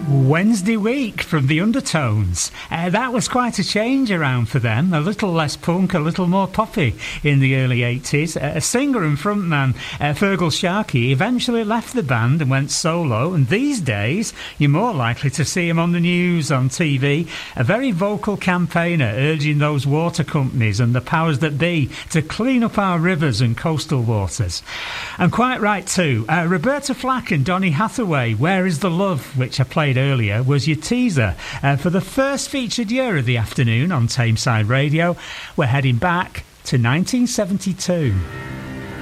Wednesday week from the Undertones. That was quite a change around for them. A little less punk, a little more poppy in the early 80s. A singer and frontman, Feargal Sharkey, eventually left the band and went solo. And these days, you're more likely to see him on the news, on TV. A very vocal campaigner urging those water companies and the powers that be to clean up our rivers and coastal waters. And quite right too. Roberta Flack and Donny Hathaway, Where Is the Love, which I played earlier, was your teaser for the first featured year of the afternoon on Tameside Radio. We're heading back to 1972.